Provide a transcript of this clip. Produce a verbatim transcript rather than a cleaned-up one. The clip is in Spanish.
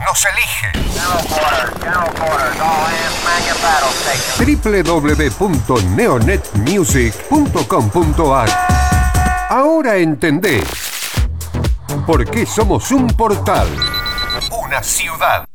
nos elige. doble u doble u doble u punto neonet music punto com punto a r. Ahora entendés por qué somos un portal, una ciudad.